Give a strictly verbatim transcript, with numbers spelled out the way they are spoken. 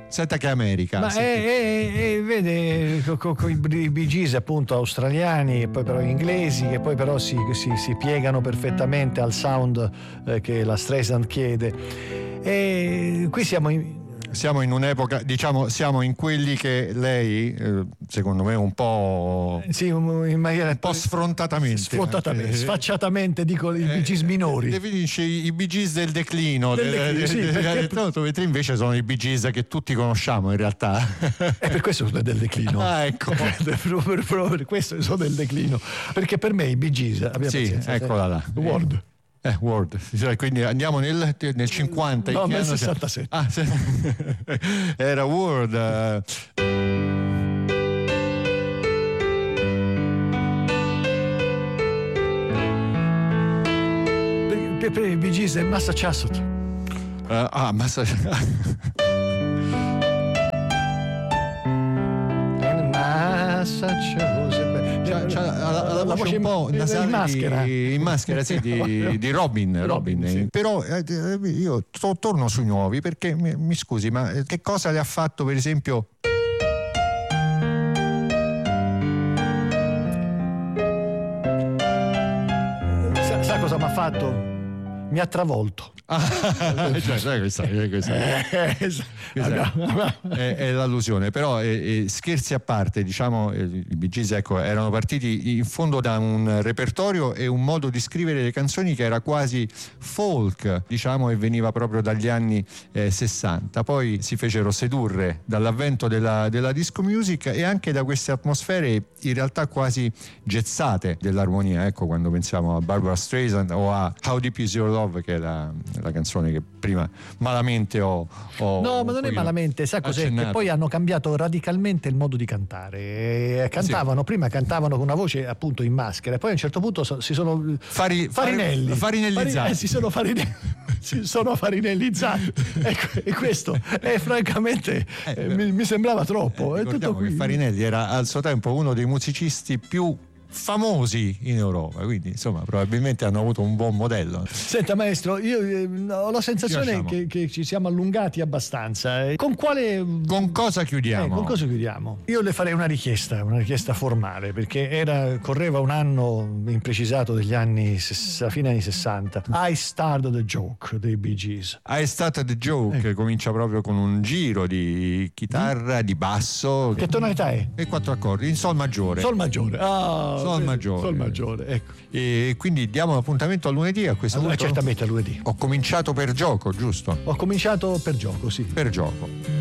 Senta che America. Ma è, è, è, vede, con co, i Bee Gees appunto australiani e poi però inglesi, che poi però si, si, si piegano perfettamente al sound eh, che la Streisand chiede. E qui siamo in, Siamo in un'epoca, diciamo, siamo in quelli che lei, eh, secondo me, un po'. Sì, in maniera. Un po' sfrontatamente. Sfrontatamente, sfacciatamente dico i Bee Gees minori. Definisce i Bee Gees del declino. Del declino, sì, perché... Mentre invece sono i Bee Gees che tutti conosciamo in realtà. E per questo sono del declino. Ah, ecco. Proprio per, per, per questo sono del declino. Perché per me i Bee Gees. Abbiamo sì, pazienza, eccola là. Word. Eh, Word, quindi andiamo nel, nel cinquanta. No, nel sessantasette. Ah, se... era Word. Uh... Per, per i Bee Gees è Massachusetts. Uh, ah, Massachusetts. Massachusetts. C'ha, c'ha la, la voce un po' nasale in maschera, di, in maschera sì, di, di Robin, Robin, Robin sì. Però eh, io to, torno sui nuovi perché mi, mi scusi, ma che cosa le ha fatto per esempio? Sa, sa cosa mi ha fatto? Mi ha travolto. Ah, cioè, sai questa, questa, questa è, è l'allusione, però eh, eh, scherzi a parte, diciamo, eh, i Bee Gees, ecco, erano partiti in fondo da un repertorio e un modo di scrivere le canzoni che era quasi folk, diciamo, e veniva proprio dagli anni eh, sessanta. Poi si fecero sedurre dall'avvento della, della disco music e anche da queste atmosfere in realtà quasi jazzate dell'armonia, ecco, quando pensiamo a Barbara Streisand o a How Deep Is Your Love, che è la la canzone che prima malamente ho, ho no ma non è malamente, sa cos'è? Accennato. Che poi hanno cambiato radicalmente il modo di cantare, cantavano sì. Prima cantavano con una voce appunto in maschera e poi a un certo punto so, si sono Fari, farinelli farinellizzati Fari, eh, si sono farinelli si sono farinellizzati e, e questo è francamente eh, eh, mi, mi sembrava troppo eh, è tutto qui. Che Farinelli era al suo tempo uno dei musicisti più famosi in Europa, quindi insomma probabilmente hanno avuto un buon modello. Senta maestro, io eh, ho la sensazione che, che ci siamo allungati abbastanza. Con quale con cosa chiudiamo? Eh, con cosa chiudiamo? Io le farei una richiesta, una richiesta formale, perché era correva un anno imprecisato degli anni a fine anni sessanta. I Started the Joke dei Bee Gees. I Started the Joke eh. comincia proprio con un giro di chitarra, di basso. Che tonalità è? E quattro accordi in sol maggiore. Sol maggiore. Ah, Sol maggiore. Sol maggiore, ecco. E quindi diamo appuntamento a lunedì a questo allora, punto. Certamente a lunedì. Ho cominciato per gioco, giusto? Ho cominciato per gioco, sì. Per gioco.